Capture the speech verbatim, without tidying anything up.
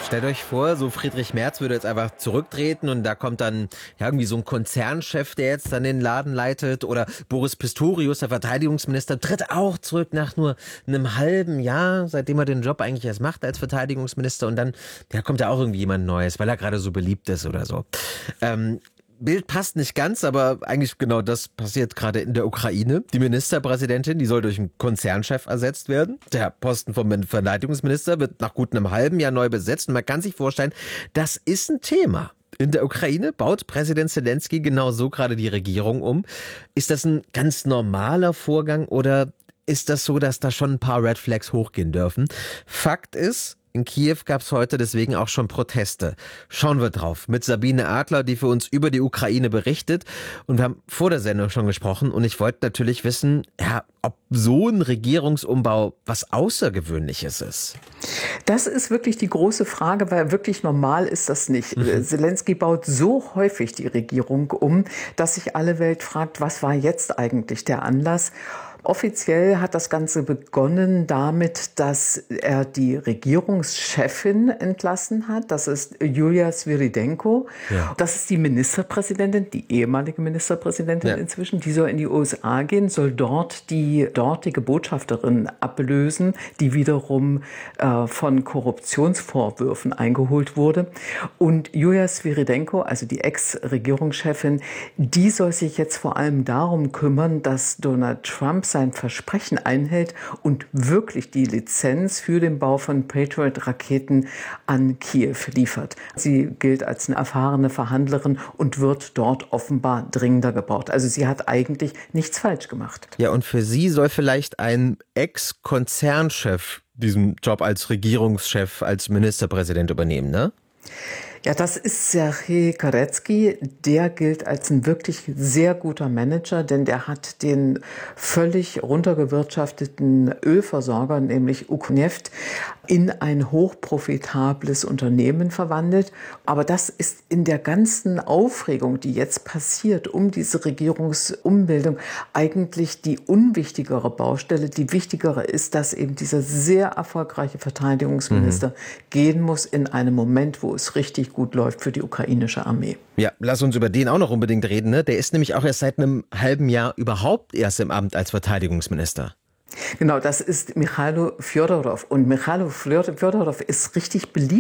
Stellt euch vor, so Friedrich Merz würde jetzt einfach zurücktreten und da kommt dann ja, irgendwie so ein Konzernchef, der jetzt dann den Laden leitet, oder Boris Pistorius, der Verteidigungsminister, tritt auch zurück nach nur einem halben Jahr, seitdem er den Job eigentlich erst macht als Verteidigungsminister, und dann ja, kommt da auch irgendwie jemand Neues, weil er gerade so beliebt ist oder so. Ähm, Bild passt nicht ganz, aber eigentlich genau das passiert gerade in der Ukraine. Die Ministerpräsidentin, die soll durch einen Konzernchef ersetzt werden. Der Posten vom Verteidigungsminister wird nach gut einem halben Jahr neu besetzt. Und man kann sich vorstellen, das ist ein Thema. In der Ukraine baut Präsident Zelensky genau so gerade die Regierung um. Ist das ein ganz normaler Vorgang oder ist das so, dass da schon ein paar Red Flags hochgehen dürfen? Fakt ist, in Kiew gab es heute deswegen auch schon Proteste. Schauen wir drauf mit Sabine Adler, die für uns über die Ukraine berichtet. Und wir haben vor der Sendung schon gesprochen. Und ich wollte natürlich wissen, ja, ob so ein Regierungsumbau was Außergewöhnliches ist. Das ist wirklich die große Frage, weil wirklich normal ist das nicht. Mhm. Zelensky baut so häufig die Regierung um, dass sich alle Welt fragt, was war jetzt eigentlich der Anlass? Offiziell hat das Ganze begonnen damit, dass er die Regierungschefin entlassen hat. Das ist Julia Svyrydenko. Ja. Das ist die Ministerpräsidentin, die ehemalige Ministerpräsidentin ja. inzwischen. Die soll in die U S A gehen, soll dort die dortige Botschafterin ablösen, die wiederum äh, von Korruptionsvorwürfen eingeholt wurde. Und Julia Svyrydenko, also die Ex-Regierungschefin, die soll sich jetzt vor allem darum kümmern, dass Donald Trump sein Versprechen einhält und wirklich die Lizenz für den Bau von Patriot-Raketen an Kiew liefert. Sie gilt als eine erfahrene Verhandlerin und wird dort offenbar dringender gebraucht. Also sie hat eigentlich nichts falsch gemacht. Ja, und für sie soll vielleicht ein Ex-Konzernchef diesen Job als Regierungschef, als Ministerpräsident übernehmen, ne? Ja, das ist Serhij Karetski. Der gilt als ein wirklich sehr guter Manager, denn der hat den völlig runtergewirtschafteten Ölversorger, nämlich Ukhneft, in ein hochprofitables Unternehmen verwandelt. Aber das ist in der ganzen Aufregung, die jetzt passiert, um diese Regierungsumbildung, eigentlich die unwichtigere Baustelle. Die wichtigere ist, dass eben dieser sehr erfolgreiche Verteidigungsminister mhm. gehen muss in einem Moment, wo es richtig gut läuft für die ukrainische Armee. Ja, lass uns über den auch noch unbedingt reden. Ne? Der ist nämlich auch erst seit einem halben Jahr überhaupt erst im Amt als Verteidigungsminister. Genau, das ist Michailo Fjodorov. Und Michailo Fjodorov ist richtig beliebt